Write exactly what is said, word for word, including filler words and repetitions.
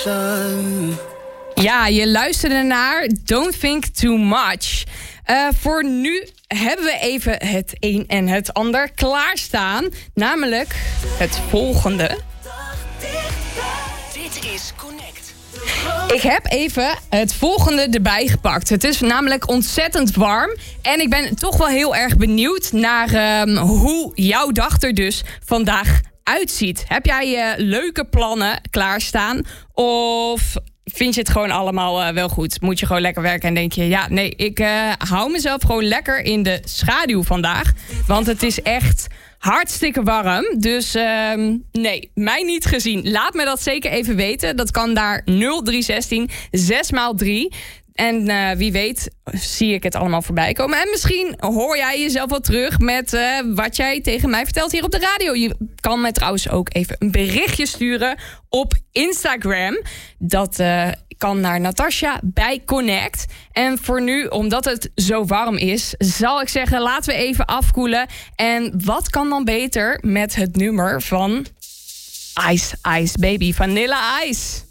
sun. Ja, je luisterde naar Don't Think Too Much. Uh, voor nu hebben we even het een en het ander klaarstaan. Namelijk het volgende. Dit is Connect. Ik heb even het volgende erbij gepakt. Het is namelijk ontzettend warm. En ik ben toch wel heel erg benieuwd naar um, hoe jouw dag er dus vandaag uitziet. Heb jij uh, leuke plannen klaarstaan? Of vind je het gewoon allemaal uh, wel goed? Moet je gewoon lekker werken en denk je... ja, nee, ik uh, hou mezelf gewoon lekker in de schaduw vandaag. Want het is echt hartstikke warm. Dus uh, nee, mij niet gezien. Laat me dat zeker even weten. Dat kan daar nul drie een zes zes maal drie. En uh, wie weet zie ik het allemaal voorbij komen. En misschien hoor jij jezelf wel terug met uh, wat jij tegen mij vertelt hier op de radio. Je kan me trouwens ook even een berichtje sturen op Instagram. Dat uh, kan naar Natasja bij Connect. En voor nu, omdat het zo warm is, zal ik zeggen, laten we even afkoelen. En wat kan dan beter met het nummer van Ice Ice Baby, Vanilla Ice.